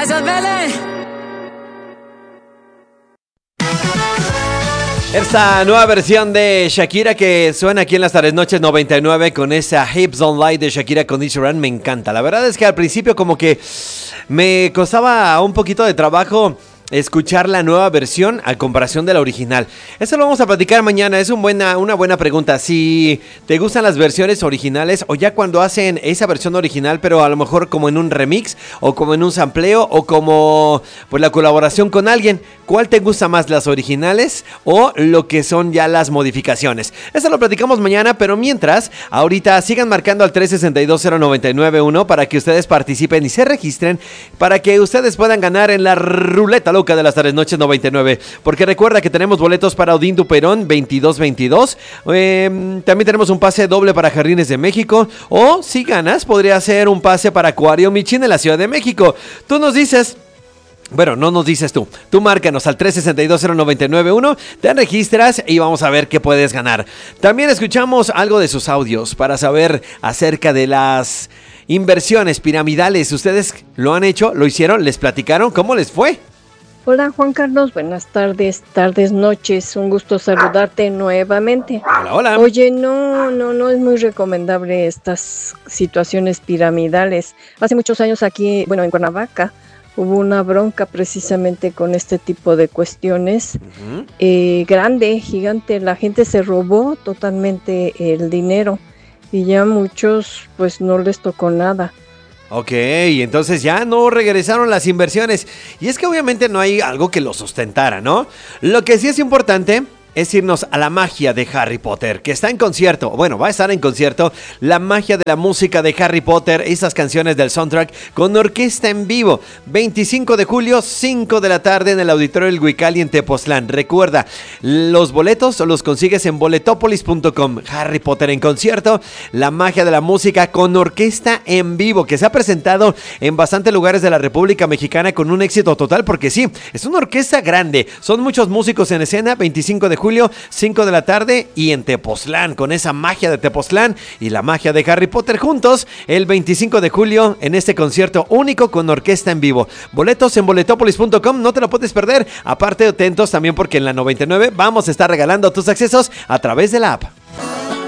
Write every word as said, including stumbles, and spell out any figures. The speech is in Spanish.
Gracias, Belén. Esta nueva versión de Shakira que suena aquí en las tardes noches noventa y nueve con esa Hips Don't Lie de Shakira con Ed Sheeran me encanta. La verdad es que al principio como que me costaba un poquito de trabajo escuchar la nueva versión a comparación de la original. Eso lo vamos a platicar mañana. Es un buena, una buena pregunta. Si te gustan las versiones originales o ya cuando hacen esa versión original, pero a lo mejor como en un remix o como en un sampleo o como pues la colaboración con alguien. ¿Cuál te gusta más, las originales o lo que son ya las modificaciones? Eso lo platicamos mañana, pero mientras, ahorita sigan marcando al tres seis dos cero nueve nueve uno para que ustedes participen y se registren para que ustedes puedan ganar en la ruleta loca de las tardes noches noventa y nueve. Porque recuerda que tenemos boletos para Odín Duperón veintidós veintidós. Eh, también tenemos un pase doble para Jardines de México. O si ganas, podría ser un pase para Acuario Michin en la Ciudad de México. Tú nos dices... Bueno, no nos dices tú, tú márcanos al tres seis dos cero nueve nueve uno, te registras y vamos a ver qué puedes ganar. También escuchamos algo de sus audios para saber acerca de las inversiones piramidales. ¿Ustedes lo han hecho? ¿Lo hicieron? ¿Les platicaron? ¿Cómo les fue? Hola Juan Carlos, buenas tardes, tardes, noches, un gusto saludarte nuevamente. Hola, hola. Oye, no, no, no es muy recomendable estas situaciones piramidales. Hace muchos años aquí, bueno, en Cuernavaca, hubo una bronca precisamente con este tipo de cuestiones. Uh-huh. eh, grande, gigante, la gente se robó totalmente el dinero y ya muchos pues no les tocó nada. Ok, entonces ya no regresaron las inversiones. Y es que obviamente no hay algo que lo sustentara, ¿no? Lo que sí es importante es irnos a la magia de Harry Potter, que está en concierto, bueno, va a estar en concierto, la magia de la música de Harry Potter, esas canciones del soundtrack con orquesta en vivo, veinticinco de julio, cinco de la tarde en el Auditorio El Huicali en Tepoztlán. Recuerda, los boletos los consigues en boletopolis punto com. Harry Potter en concierto, la magia de la música con orquesta en vivo, que se ha presentado en bastantes lugares de la República Mexicana con un éxito total, porque sí, es una orquesta grande, son muchos músicos en escena, veinticinco de julio, cinco de la tarde y en Tepoztlán, con esa magia de Tepoztlán y la magia de Harry Potter juntos, el veinticinco de julio en este concierto único con orquesta en vivo. Boletos en boletopolis punto com, no te lo puedes perder. Aparte, atentos también porque en la noventa y nueve vamos a estar regalando tus accesos a través de la app.